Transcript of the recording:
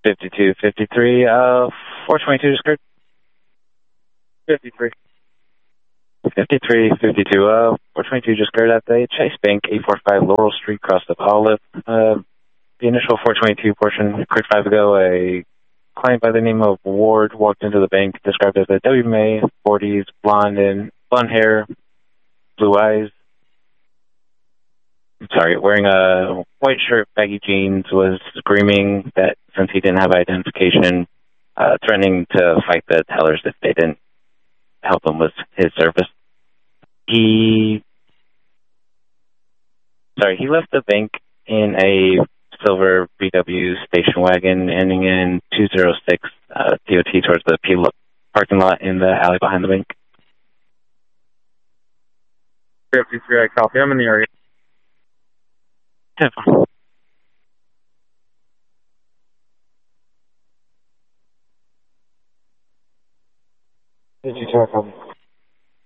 5253, 422 just cleared. 53. 5352, 422 just cleared at the Chase Bank, 845 Laurel Street, crossed up Olive. The initial 422 portion occurred 5 ago. A client by the name of Ward walked into the bank, described as a W. May, 40s, blonde hair, blue eyes. Wearing a white shirt, baggy jeans, was screaming that since he didn't have identification, threatening to fight the tellers if they didn't help him with his service. He left the bank in a silver VW station wagon ending in 206 DOT towards the P parking lot in the alley behind the bank. 53, I copy. I'm in the area. 52, I copy.